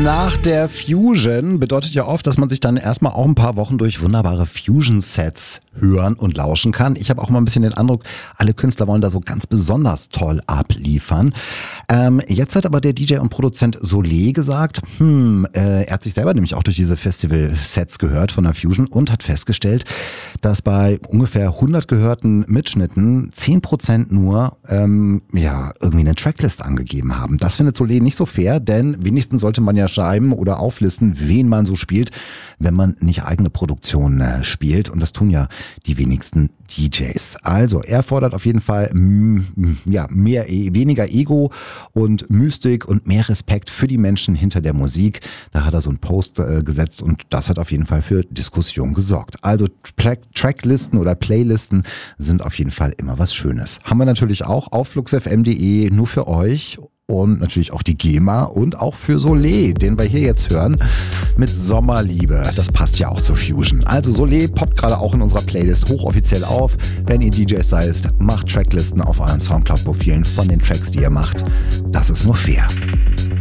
nach der Fusion bedeutet ja oft, dass man sich dann erstmal auch ein paar Wochen durch wunderbare Fusion-Sets hören und lauschen kann. Ich habe auch mal ein bisschen den Eindruck, alle Künstler wollen da so ganz besonders toll abliefern. Jetzt hat aber der DJ und Produzent Solé gesagt, er hat sich selber nämlich auch durch diese Festival-Sets gehört von der Fusion und hat festgestellt, dass bei ungefähr 100 gehörten Mitschnitten 10% nur irgendwie eine Tracklist angegeben haben. Das findet Solé nicht so fair, denn wenigstens sollte man ja schreiben oder auflisten, wen man so spielt, wenn man nicht eigene Produktionen spielt. Und das tun ja die wenigsten DJs. Also er fordert auf jeden Fall weniger Ego und Mystik und mehr Respekt für die Menschen hinter der Musik. Da hat er so einen Post gesetzt und das hat auf jeden Fall für Diskussion gesorgt. Also Tracklisten oder Playlisten sind auf jeden Fall immer was Schönes. Haben wir natürlich auch auf fluxfm.de nur für euch. Und natürlich auch die GEMA und auch für Solé, den wir hier jetzt hören, mit Sommerliebe. Das passt ja auch zur Fusion. Also Solé poppt gerade auch in unserer Playlist hochoffiziell auf. Wenn ihr DJs seid, macht Tracklisten auf euren Soundcloud-Profilen von den Tracks, die ihr macht. Das ist nur fair.